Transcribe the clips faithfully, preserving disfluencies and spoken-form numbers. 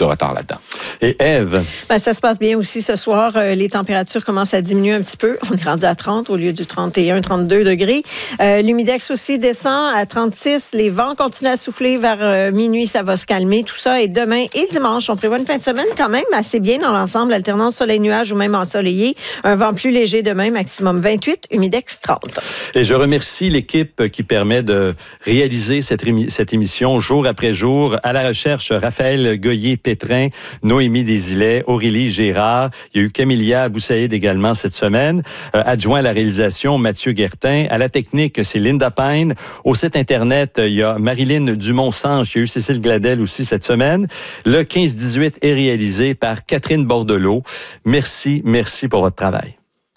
de retard là-dedans. Et Ève? Ben, ça se passe bien aussi ce soir. Euh, les températures commencent à diminuer un petit peu. On est rendu à trente au lieu du trente et un, trente-deux degrés. Euh, l'humidex aussi descend à trente-six. Les vents continuent à souffler vers euh, minuit. Ça va se calmer, tout ça. Et demain et dimanche, on prévoit une fin de semaine quand même assez bien dans l'ensemble. Alternance soleil-nuage ou même ensoleillé. Un vent plus léger demain, maximum vingt-huit, humidex trente. Et je remercie l'équipe qui permet de réaliser cette, émi- cette émission jour après jour. À la recherche, Raphaël Goyer-Pétrin, Noémie Desilets, Aurélie Gérard. Il y a eu Camilia Aboussaïd également cette semaine. Euh, adjoint à la réalisation, Mathieu Guertin. À la technique, c'est Linda Pine. Au site Internet, il y a Marilyn Dumont-Sanche. Il y a eu Cécile Gladel aussi cette semaine. Le quinze dix-huit est réalisé par Catherine Bordelot. Merci, merci pour votre travail.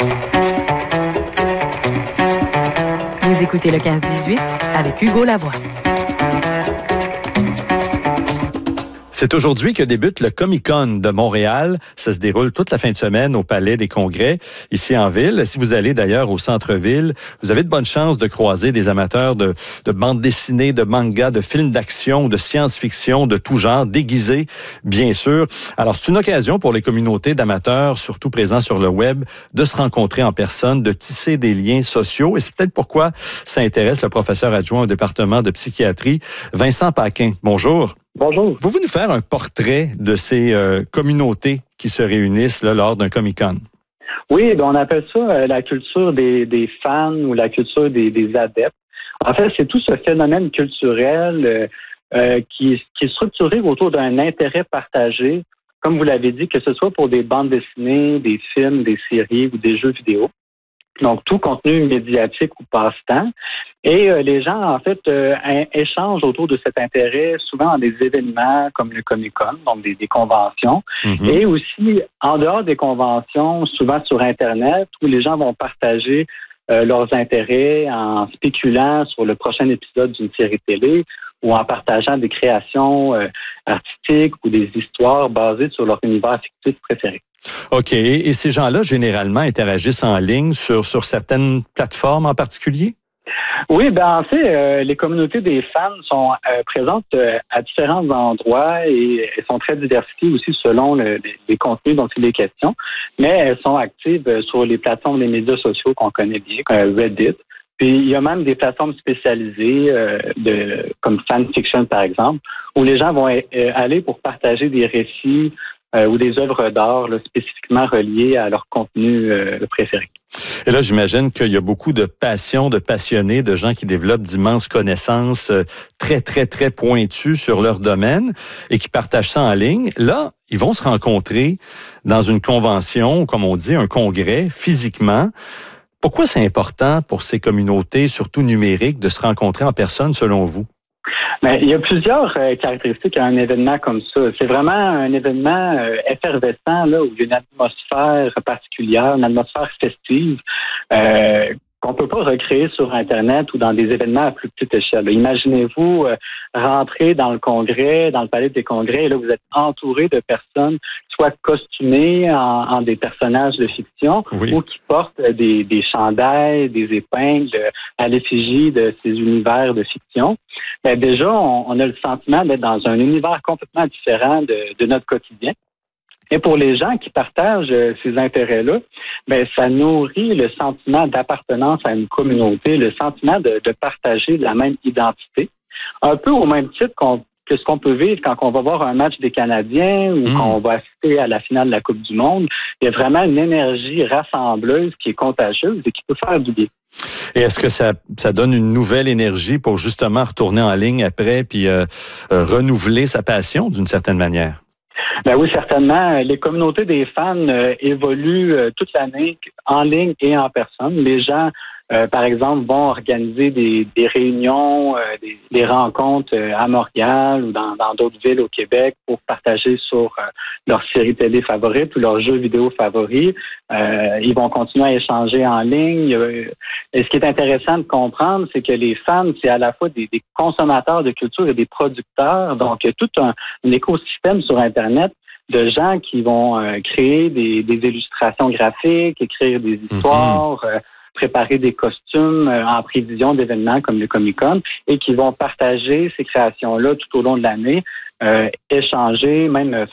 Vous écoutez le quinze dix-huit avec Hugo Lavoie. C'est aujourd'hui que débute le Comic-Con de Montréal. Ça se déroule toute la fin de semaine au Palais des Congrès, ici en ville. Si vous allez d'ailleurs au centre-ville, vous avez de bonnes chances de croiser des amateurs de, de bandes dessinées, de mangas, de films d'action, de science-fiction, de tout genre, déguisés, bien sûr. Alors, c'est une occasion pour les communautés d'amateurs, surtout présents sur le web, de se rencontrer en personne, de tisser des liens sociaux. Et c'est peut-être pourquoi ça intéresse le professeur adjoint au département de psychiatrie, Vincent Paquin. Bonjour. Bonjour. Pouvez-vous nous faire un portrait de ces euh, communautés qui se réunissent là, lors d'un Comic-Con? Oui, ben on appelle ça euh, la culture des, des fans ou la culture des, des adeptes. En fait, c'est tout ce phénomène culturel euh, euh, qui, qui est structuré autour d'un intérêt partagé, comme vous l'avez dit, que ce soit pour des bandes dessinées, des films, des séries ou des jeux vidéo. Donc, tout contenu médiatique ou passe-temps. Et euh, les gens, en fait, euh, échangent autour de cet intérêt, souvent dans des événements comme le Comic-Con, donc des, des conventions. Mm-hmm. Et aussi, en dehors des conventions, souvent sur Internet, où les gens vont partager euh, leurs intérêts en spéculant sur le prochain épisode d'une série télé ou en partageant des créations euh, artistiques ou des histoires basées sur leur univers fictif préféré. OK. Et ces gens-là, généralement, interagissent en ligne sur, sur certaines plateformes en particulier? Oui, ben en fait, euh, les communautés des fans sont euh, présentes euh, à différents endroits et elles sont très diversifiées aussi selon le, les, les contenus dont il est question, mais elles sont actives euh, sur les plateformes des médias sociaux qu'on connaît bien, comme Reddit. Puis il y a même des plateformes spécialisées euh, de comme fanfiction par exemple, où les gens vont euh, aller pour partager des récits euh, ou des œuvres d'art là, spécifiquement reliées à leur contenu euh, préféré. Et là, j'imagine qu'il y a beaucoup de passion, de passionnés, de gens qui développent d'immenses connaissances euh, très, très, très pointues sur leur domaine et qui partagent ça en ligne. Là, ils vont se rencontrer dans une convention, comme on dit, un congrès, physiquement. Pourquoi c'est important pour ces communautés, surtout numériques, de se rencontrer en personne, selon vous? Bien, il y a plusieurs euh, caractéristiques à un événement comme ça. C'est vraiment un événement euh, effervescent, là, où il y a une atmosphère particulière, une atmosphère festive, euh, qu'on peut pas recréer sur Internet ou dans des événements à plus petite échelle. Imaginez-vous euh, rentrer dans le congrès, dans le palais des congrès, et là, vous êtes entouré de personnes, soit costumées en, en des personnages de fiction, oui, ou qui portent des, des chandails, des épingles à l'effigie de ces univers de fiction. Bien, déjà, on, on a le sentiment d'être dans un univers complètement différent de, de notre quotidien. Et pour les gens qui partagent euh, ces intérêts-là, ben ça nourrit le sentiment d'appartenance à une communauté, le sentiment de, de partager la même identité, un peu au même titre qu'on, que ce qu'on peut vivre quand on va voir un match des Canadiens ou mmh. qu'on va assister à la finale de la Coupe du Monde. Il y a vraiment une énergie rassembleuse qui est contagieuse et qui peut faire du bien. Et est-ce que ça, ça donne une nouvelle énergie pour justement retourner en ligne après puis euh, euh, renouveler sa passion d'une certaine manière? Ben oui, certainement. Les communautés des fans euh, évoluent euh, toute l'année en ligne et en personne. Les gens, euh, par exemple, vont organiser des, des réunions, euh, des, des rencontres euh, à Montréal ou dans, dans d'autres villes au Québec pour partager sur euh, leurs séries télé favorites ou leurs jeux vidéo favoris. Euh, ils vont continuer à échanger en ligne. Et ce qui est intéressant de comprendre, c'est que les fans, c'est à la fois des, des consommateurs de culture et des producteurs. Donc, il y a tout un, un écosystème sur Internet de gens qui vont euh, créer des, des illustrations graphiques, écrire des histoires, mm-hmm. euh, préparer des costumes euh, en prévision d'événements comme le Comic-Con et qui vont partager ces créations-là tout au long de l'année, euh, échanger, même